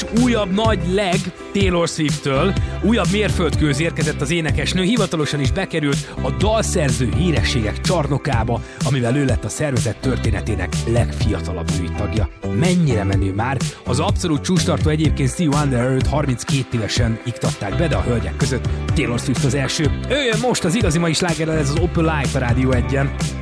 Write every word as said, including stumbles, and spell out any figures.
újabb nagy leg Taylor Swift-től, újabb mérföldkőz érkezett az énekesnő, hivatalosan is bekerült a dalszerző hírességek csarnokába, amivel ő lett a szervezet történetének legfiatalabb női tagja. Mennyire menő már? Az abszolút csúcstartó egyébként Stevie Wonder, őt harminckét évesen iktatták be, de a hölgyek között Taylor Swift az első. Ő jön most az igazi mai slágerrel, ez az Open Light a Rádió egyen.